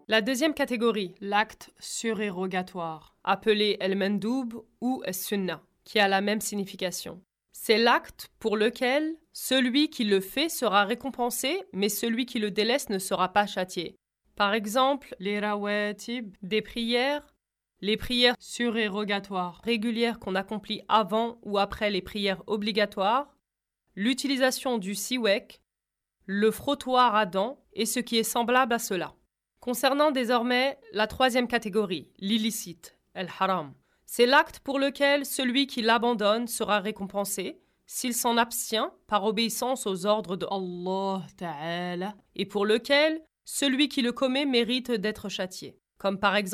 La deuxième catégorie, l'acte surérogatoire, appelé el-mendoub ou es-sunna, qui a la même signification. C'est l'acte pour lequel celui qui le fait sera récompensé, mais celui qui le délaisse ne sera pas châtié. Par exemple, les rawatib, des prières, les prières surérogatoires régulières qu'on accomplit avant ou après les prières obligatoires, l'utilisation du siwak, le frottoir à dents et ce qui est semblable à cela. Concernant désormais la troisième catégorie, l'illicite, el-haram, c'est l'acte pour lequel celui qui l'abandonne sera récompensé s'il s'en abstient par obéissance aux ordres de Allah Ta'ala et pour lequel celui qui le commet mérite d'être châtié. Comme par exemple